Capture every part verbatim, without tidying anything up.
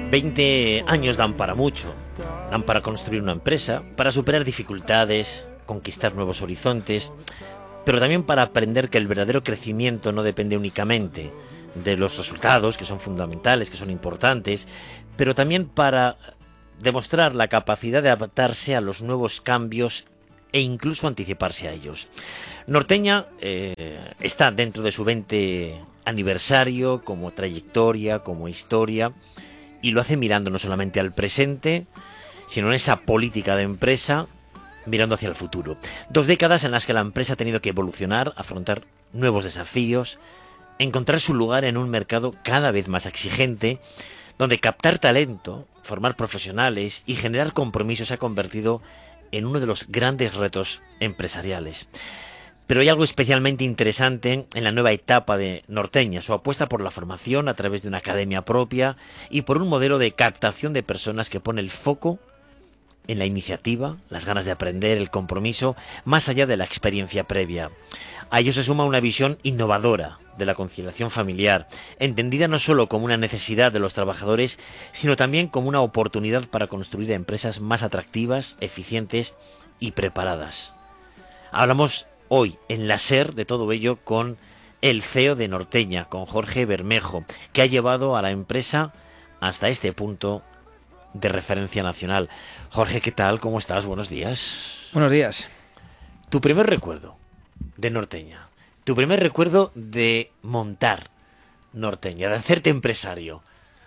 veinte años dan para mucho, dan para construir una empresa, para superar dificultades, conquistar nuevos horizontes, pero también para aprender que el verdadero crecimiento no depende únicamente de los resultados, que son fundamentales, que son importantes, pero también para demostrar la capacidad de adaptarse a los nuevos cambios e incluso anticiparse a ellos. Norteña eh, está dentro de su veinte aniversario como trayectoria, como historia, y lo hace mirando no solamente al presente, sino en esa política de empresa, mirando hacia el futuro. Dos décadas en las que la empresa ha tenido que evolucionar, afrontar nuevos desafíos, encontrar su lugar en un mercado cada vez más exigente, donde captar talento, formar profesionales y generar compromisos se ha convertido en uno de los grandes retos empresariales. Pero hay algo especialmente interesante en la nueva etapa de Norteña, su apuesta por la formación a través de una academia propia y por un modelo de captación de personas que pone el foco en la iniciativa, las ganas de aprender, el compromiso, más allá de la experiencia previa. A ello se suma una visión innovadora de la conciliación familiar, entendida no solo como una necesidad de los trabajadores, sino también como una oportunidad para construir empresas más atractivas, eficientes y preparadas. Hablamos hoy en la SER de todo ello con el C E O de Norteña, con Jorge Bermejo, que ha llevado a la empresa hasta este punto de referencia nacional. Jorge, ¿qué tal? ¿Cómo estás? Buenos días. Buenos días. Tu primer recuerdo de Norteña, tu primer recuerdo de montar Norteña, de hacerte empresario.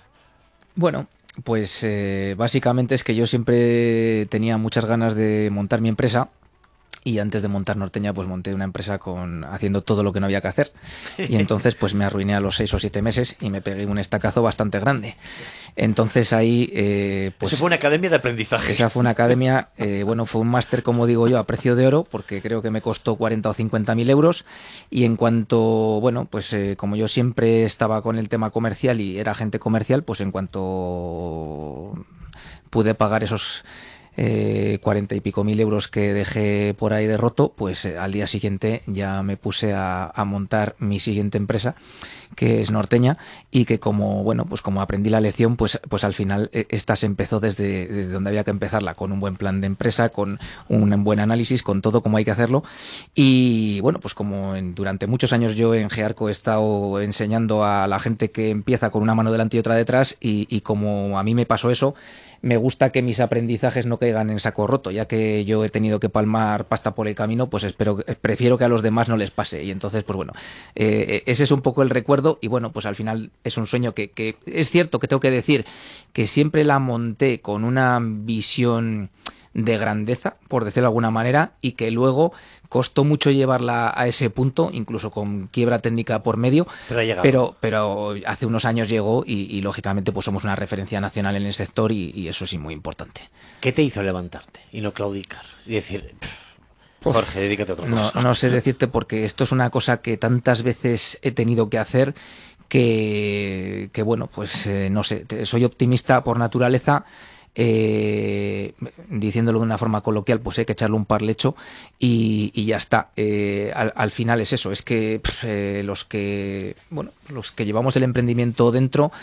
Bueno, pues eh, básicamente es que yo siempre tenía muchas ganas de montar mi empresa. Y antes de montar Norteña, pues monté una empresa con haciendo todo lo que no había que hacer. Y entonces pues me arruiné a los seis o siete meses y me pegué un estacazo bastante grande. Entonces ahí... Eh, pues, Eso fue una academia de aprendizaje. Esa fue una academia, eh, bueno, fue un máster, como digo yo, a precio de oro, porque creo que me costó cuarenta o cincuenta mil euros. Y en cuanto, bueno, pues eh, como yo siempre estaba con el tema comercial y era agente comercial, pues en cuanto pude pagar esos... Eh, cuarenta y pico mil euros que dejé por ahí de roto, pues eh, al día siguiente ya me puse a, a montar mi siguiente empresa, que es Norteña, y que como bueno pues como aprendí la lección, pues pues al final eh, esta se empezó desde, desde donde había que empezarla, con un buen plan de empresa, con un buen análisis, con todo como hay que hacerlo. Y bueno, pues como en, durante muchos años yo en Gearco he estado enseñando a la gente que empieza con una mano delante y otra detrás, y, y como a mí me pasó eso, me gusta que mis aprendizajes no caigan en saco roto, ya que yo he tenido que palmar pasta por el camino, pues espero, prefiero que a los demás no les pase. Y entonces, pues bueno, eh, ese es un poco el recuerdo. Y bueno, pues al final es un sueño que, que es cierto que tengo que decir que siempre la monté con una visión de grandeza, por decirlo de alguna manera, y que luego costó mucho llevarla a ese punto, incluso con quiebra técnica por medio, pero, pero, pero hace unos años llegó y, y lógicamente pues somos una referencia nacional en el sector y, y eso sí, muy importante. ¿Qué te hizo levantarte y no claudicar? Y decir, Jorge, dedícate a otra cosa. No, no sé decirte, porque esto es una cosa que tantas veces he tenido que hacer que, que bueno, pues eh, no sé, soy optimista por naturaleza. Eh, diciéndolo de una forma coloquial, pues hay que echarle un par lecho y, y ya está. Eh, al, al final es eso, es que pff, eh, los que bueno los que llevamos el emprendimiento dentro,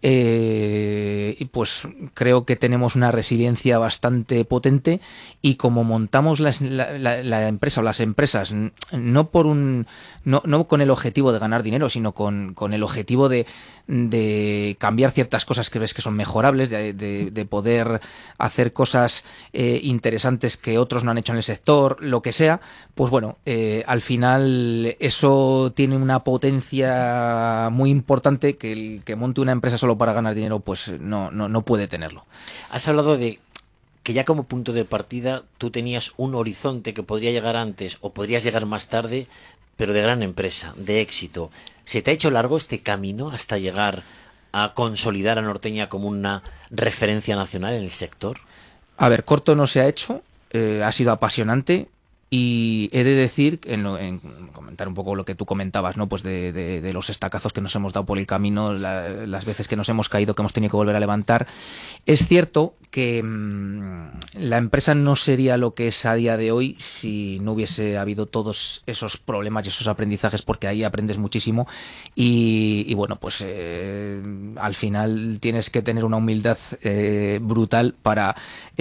eh, y pues creo que tenemos una resiliencia bastante potente, y como montamos la, la, la empresa o las empresas no por un no, no con el objetivo de ganar dinero, sino con, con el objetivo de, de cambiar ciertas cosas que ves que son mejorables, de, de, de poder hacer cosas eh, interesantes que otros no han hecho en el sector, lo que sea, pues bueno, eh, al final eso tiene una potencia muy importante que el que monte una empresa solo para ganar dinero pues no, no, no puede tenerlo. Has hablado de que ya como punto de partida tú tenías un horizonte que podría llegar antes o podrías llegar más tarde, pero de gran empresa, de éxito. ¿Se te ha hecho largo este camino hasta llegar a consolidar a Norteña como una referencia nacional en el sector? A ver, corto no se ha hecho, eh, ha sido apasionante. Y he de decir, en, en comentar un poco lo que tú comentabas, ¿no? Pues de, de, de los estacazos que nos hemos dado por el camino, la, las veces que nos hemos caído, que hemos tenido que volver a levantar. Es cierto que mmm, la empresa no sería lo que es a día de hoy si no hubiese habido todos esos problemas y esos aprendizajes, porque ahí aprendes muchísimo y, y bueno, pues eh, al final tienes que tener una humildad eh, brutal para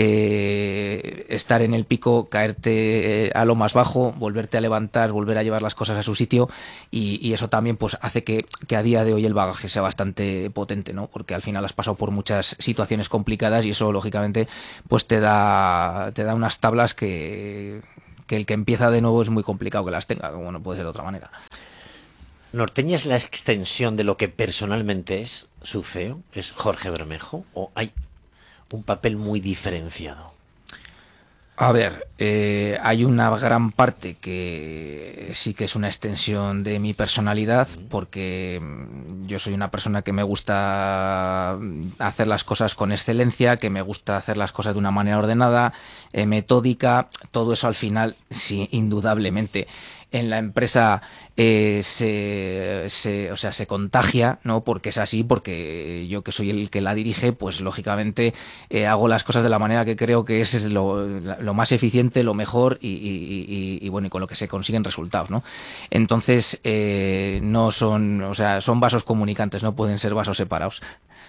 eh, estar en el pico, caerte eh, a lo más bajo, volverte a levantar, volver a llevar las cosas a su sitio y, y eso también pues hace que, que a día de hoy el bagaje sea bastante potente, ¿no? Porque al final has pasado por muchas situaciones complicadas y eso lógicamente pues te da te da unas tablas que, que el que empieza de nuevo es muy complicado que las tenga, como no puede ser de otra manera. ¿Norteña es la extensión de lo que personalmente es su C E O? ¿Es Jorge Bermejo? ¿O hay un papel muy diferenciado? A ver, eh, hay una gran parte que sí que es una extensión de mi personalidad, porque yo soy una persona que me gusta hacer las cosas con excelencia, que me gusta hacer las cosas de una manera ordenada, eh, metódica. Todo eso al final, sí, indudablemente, en la empresa eh, se, se, o sea, se contagia, ¿no? Porque es así, porque yo que soy el que la dirige, pues lógicamente eh, hago las cosas de la manera que creo que es lo, lo más eficiente, lo mejor y, y, y, y bueno, y con lo que se consiguen resultados, ¿no? Entonces, eh, no son, o sea, son vasos comunicantes, no pueden ser vasos separados.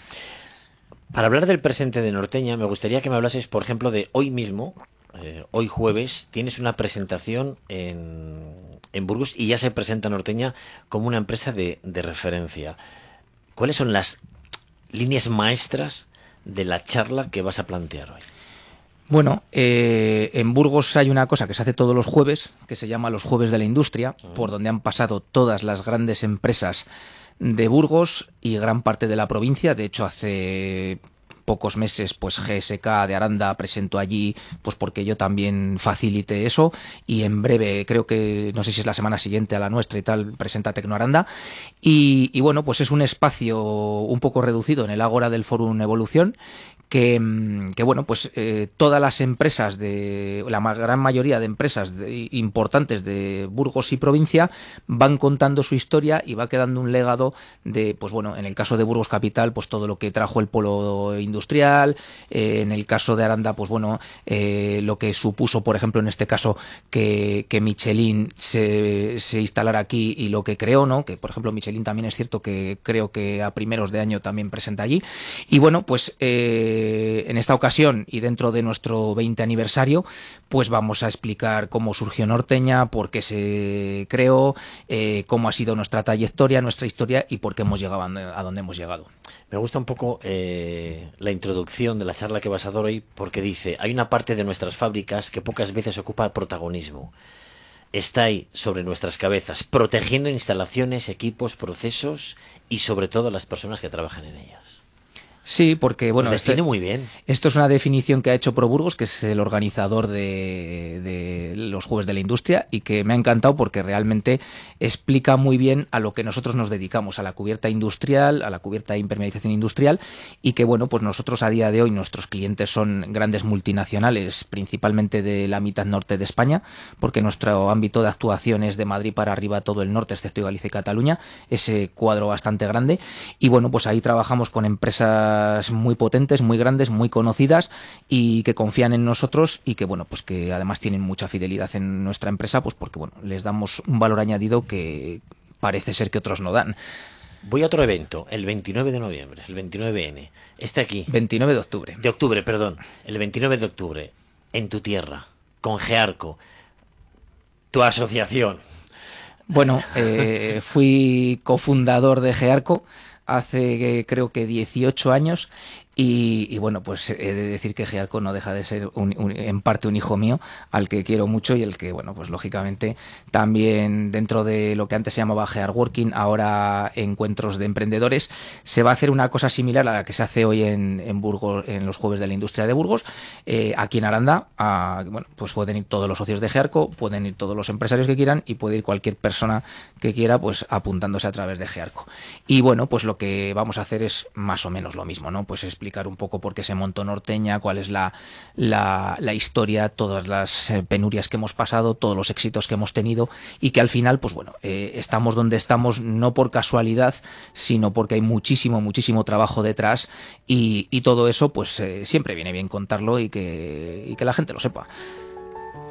Para hablar del presente de Norteña, me gustaría que me hablases, por ejemplo, de hoy mismo. Eh, hoy jueves tienes una presentación en, en Burgos y ya se presenta Norteña como una empresa de, de referencia. ¿Cuáles son las líneas maestras de la charla que vas a plantear hoy? Bueno, eh, en Burgos hay una cosa que se hace todos los jueves, que se llama los Jueves de la Industria, uh-huh. por donde han pasado todas las grandes empresas de Burgos y gran parte de la provincia. De hecho, hace pocos meses, pues G S K de Aranda presentó allí, pues porque yo también facilité eso, y en breve, creo que, no sé si es la semana siguiente a la nuestra y tal, presenta Tecno Aranda, y, y bueno, pues es un espacio un poco reducido en el Ágora del Fórum Evolución, que, que bueno, pues eh, todas las empresas, de la gran mayoría de empresas de, importantes de Burgos y provincia van contando su historia y va quedando un legado de, pues bueno, en el caso de Burgos Capital, pues todo lo que trajo el polo industrial, eh, en el caso de Aranda, pues bueno, eh, lo que supuso, por ejemplo, en este caso, que, que Michelin se, se instalara aquí y lo que creó, ¿no? Que, por ejemplo, Michelin también es cierto que creo que a primeros de año también presenta allí. Y bueno, pues eh, en esta ocasión y dentro de nuestro veinte aniversario, pues vamos a explicar cómo surgió Norteña, por qué se creó, eh, cómo ha sido nuestra trayectoria, nuestra historia y por qué hemos llegado a donde hemos llegado. Me gusta un poco eh, la introducción de la charla que vas a dar hoy, porque dice, hay una parte de nuestras fábricas que pocas veces ocupa protagonismo. Está ahí sobre nuestras cabezas, protegiendo instalaciones, equipos, procesos y sobre todo las personas que trabajan en ellas. Sí, porque bueno, pues define este, muy bien. Esto es una definición que ha hecho ProBurgos, que es el organizador de, de los Jueves de la Industria, y que me ha encantado porque realmente explica muy bien a lo que nosotros nos dedicamos, a la cubierta industrial, a la cubierta de impermeabilización industrial, y que bueno, pues nosotros a día de hoy nuestros clientes son grandes multinacionales, principalmente de la mitad norte de España, porque nuestro ámbito de actuación es de Madrid para arriba todo el norte, excepto Galicia y Cataluña, ese cuadro bastante grande, y bueno, pues ahí trabajamos con empresas muy potentes, muy grandes, muy conocidas y que confían en nosotros y que bueno, pues que además tienen mucha fidelidad en nuestra empresa, pues porque bueno, les damos un valor añadido que parece ser que otros no dan. Voy a otro evento, el veintinueve de noviembre, el veintinueve ene. Este aquí. veintinueve de octubre. De octubre, perdón. El veintinueve de octubre, en tu tierra, con Gearco, tu asociación. Bueno, eh, fui cofundador de Gearco hace creo que dieciocho años y, y bueno, pues he de decir que Gearco no deja de ser un, un, en parte un hijo mío al que quiero mucho y el que, bueno, pues lógicamente también dentro de lo que antes se llamaba Gearworking, ahora encuentros de emprendedores, se va a hacer una cosa similar a la que se hace hoy en, en Burgos, en los Jueves de la Industria de Burgos, eh, aquí en Aranda. A, bueno, pues pueden ir todos los socios de Gearco, pueden ir todos los empresarios que quieran y puede ir cualquier persona que quiera, pues apuntándose a través de Gearco. Y bueno, pues lo que vamos a hacer es más o menos lo mismo, ¿no? Pues explicar explicar un poco por qué se montó Norteña, cuál es la, la, la historia, todas las eh, penurias que hemos pasado, todos los éxitos que hemos tenido y que al final, pues bueno, eh, estamos donde estamos no por casualidad, sino porque hay muchísimo, muchísimo trabajo detrás y, y todo eso, pues eh, siempre viene bien contarlo y que, y que la gente lo sepa.